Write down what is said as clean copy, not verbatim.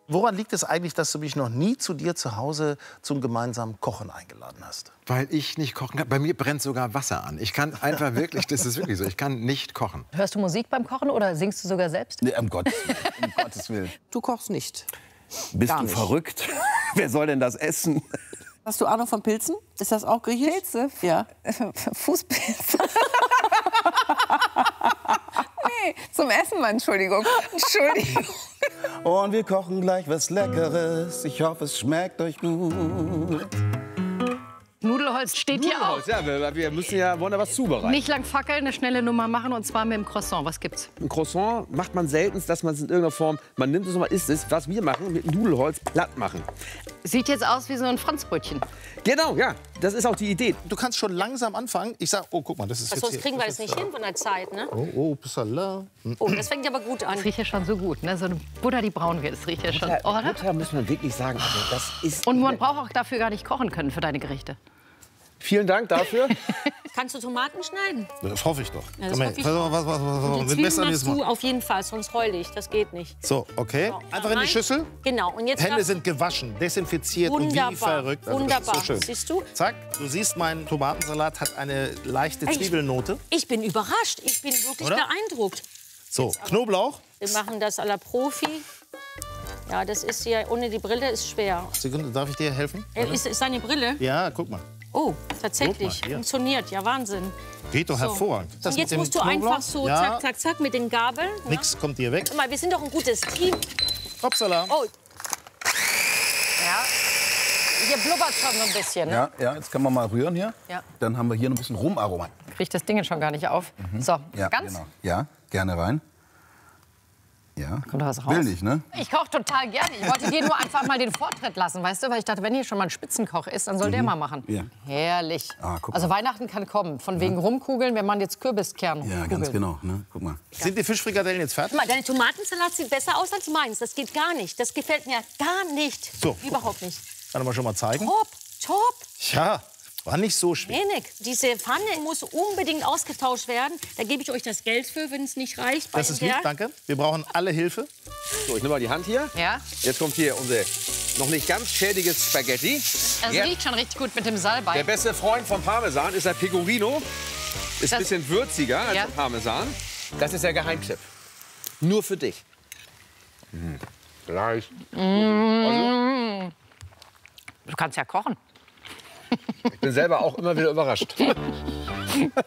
Woran liegt es eigentlich, dass du mich noch nie zu dir zu Hause zum gemeinsamen Kochen eingeladen hast? Weil ich nicht kochen kann. Bei mir brennt sogar Wasser an. Ich kann einfach wirklich, das ist wirklich so, ich kann nicht kochen. Hörst du Musik beim Kochen oder singst du sogar selbst? Nee, um Gottes Willen. Um Gottes Willen. Du kochst nicht. Bist Gar du nicht. verrückt? Wer soll denn das essen? Hast du Ahnung von Pilzen? Ist das auch griechisch? Pilze? Ja. Fußpilze. Nee, zum Essen mal, Entschuldigung. Entschuldigung. Und wir kochen gleich was Leckeres. Ich hoffe, es schmeckt euch gut. Nudelholz steht hier auch. Ja, wir müssen ja, wollen da was zubereiten. Nicht lang fackeln, eine schnelle Nummer machen und zwar mit dem Croissant. Was gibt's? Ein Croissant macht man selten, dass man es in irgendeiner Form, man nimmt es und man isst es. Was wir machen, mit Nudelholz platt machen. Sieht jetzt aus wie so ein Franzbrötchen. Genau, ja, das ist auch die Idee. Du kannst schon langsam anfangen. Ich sag, oh, guck mal, das ist jetzt Sonst hier. kriegen wir das nicht hin von der Zeit, ne? Oh, Psala. Oh, das fängt aber gut an. Das riecht ja schon so gut, ne? So eine Butter, die braun wird, das riecht ja schon. Oh, oder? Butter muss man wirklich sagen, also das ist... Und man braucht auch dafür gar nicht kochen können für deine Gerichte. Vielen Dank dafür. Kannst du Tomaten schneiden? Das hoffe ich doch. Ja, das Komm her. hoffe ich Was Die besser Zwiebeln nächstes machst du Mal. auf jeden Fall, sonst heul ich. Das geht nicht. So, okay. So, Einfach in die rein. Schüssel. Genau. Und jetzt Hände darfst- sind gewaschen, desinfiziert und wie Wunderbar. verrückt. Also das ist Wunderbar. so schön. Siehst du? Zack, du siehst, mein Tomatensalat hat eine leichte Ey, Zwiebelnote. Ich bin überrascht. Ich bin wirklich Oder? beeindruckt. So, Knoblauch. Wir machen das à la Profi. Ja, das ist hier, ohne die Brille ist schwer. Sekunde, darf ich dir helfen? Ist deine Brille? Ja, guck mal. Oh, Guck tatsächlich. mal, hier. Funktioniert. Ja, Wahnsinn. Geht doch hervorragend. Das Und jetzt mit dem musst du Knoblauch? einfach so Ja, zack, zack, zack mit den Gabeln. Ja? nix kommt dir weg. Guck mal, wir sind doch ein gutes Team. Hoppsala. Oh, Ja. Hier blubbert schon so ein bisschen. Ne? Ja, jetzt können wir mal rühren hier. Ja. Dann haben wir hier noch ein bisschen Rumaroma. Kriegt das Ding schon gar nicht auf. So, Ja, ganz. genau. Ja, gerne rein. Ja. Kommt da was raus? Will nicht, ne? Ich koche total gerne. Ich wollte dir nur einfach mal den Vortritt lassen, weißt du? Weil ich dachte, wenn hier schon mal ein Spitzenkoch ist, dann soll der mal machen. Ja. Herrlich. Ah, guck Also mal. Weihnachten kann kommen. Von wegen rumkugeln, wenn man jetzt Kürbiskern Ja, ganz kugelt. genau. Ne? Guck mal. Sind die Fischfrikadellen jetzt fertig? guck mal, deine Tomatensalat sieht besser aus als meins. Das geht gar nicht. Das gefällt mir gar nicht. So. Überhaupt nicht. Kann man schon mal zeigen. Top, top. Ja, war nicht so schwer. Wenig. Diese Pfanne muss unbedingt ausgetauscht werden. Da gebe ich euch das Geld für, wenn es nicht reicht. bei Das ist lieb, MDR. danke. Wir brauchen alle Hilfe. So, ich nehme mal die Hand hier. Ja? Jetzt kommt hier unser noch nicht ganz schädiges Spaghetti. Es Ja. riecht schon richtig gut mit dem Salbei. Der beste Freund vom Parmesan ist der Pecorino. Ist ein Das- bisschen würziger als Ja. der Parmesan. Das ist der Geheimtipp. Nur für dich. Gleich. Du kannst ja kochen. Ich bin selber auch immer wieder überrascht.